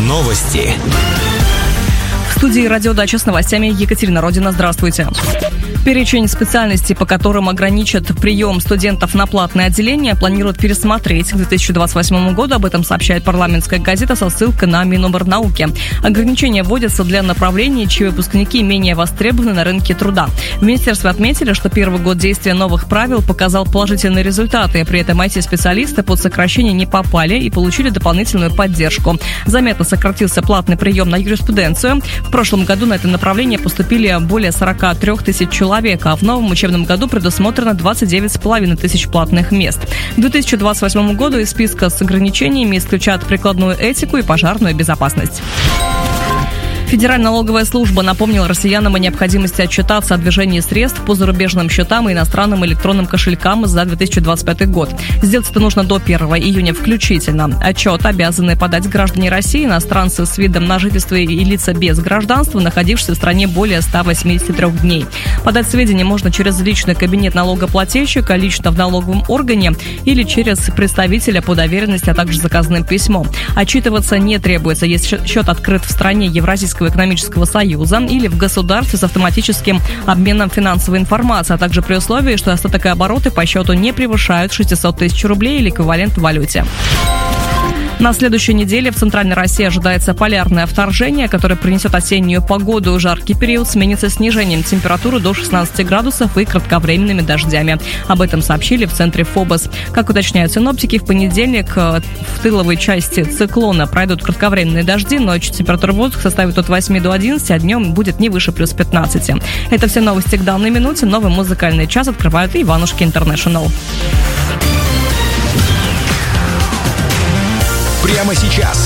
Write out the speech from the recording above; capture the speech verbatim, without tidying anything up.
Новости. В студии «Радиодача» с новостями Екатерина Родина. Здравствуйте. Перечень специальностей, по которым ограничат прием студентов на платное отделение, планируют пересмотреть к две тысячи двадцать восьмому году. Об этом сообщает парламентская газета со ссылкой на Миноборнауки. Ограничения вводятся для направлений, чьи выпускники менее востребованы на рынке труда. В министерстве отметили, что первый год действия новых правил показал положительные результаты. При этом ай ти-специалисты под сокращение не попали и получили дополнительную поддержку. Заметно сократился платный прием на юриспруденцию. В прошлом году на это направление поступили более сорок три тысячи человек, а в новом учебном году предусмотрено двадцать девять с половиной тысяч платных мест. К две тысячи двадцать восьмому году из списка с ограничениями исключат прикладную этику и пожарную безопасность. Федеральная налоговая служба напомнила россиянам о необходимости отчитаться о движении средств по зарубежным счетам и иностранным электронным кошелькам за две тысячи двадцать пятый год. Сделать это нужно до первого июня включительно. Отчет обязаны подать граждане России, иностранцы с видом на жительство и лица без гражданства, находившиеся в стране более ста восьмидесяти трёх дней. Подать сведения можно через личный кабинет налогоплательщика, лично в налоговом органе или через представителя по доверенности, а также заказным письмом. Отчитываться не требуется, если счет открыт в стране Евразийского экономического союза или в государстве с автоматическим обменом финансовой информации, а также при условии, что остаток и обороты по счету не превышают шестьсот тысяч рублей или эквивалент в валюте. На следующей неделе в Центральной России ожидается полярное вторжение, которое принесет осеннюю погоду. Жаркий период сменится снижением температуры до шестнадцати градусов и кратковременными дождями. Об этом сообщили в центре ФОБОС. Как уточняют синоптики, в понедельник в тыловой части циклона пройдут кратковременные дожди. Ночью температура воздуха составит от восьми до одиннадцати, а днем будет не выше плюс пятнадцати. Это все новости к данной минуте. Новый музыкальный час открывают Иванушки Интернешнл. Прямо сейчас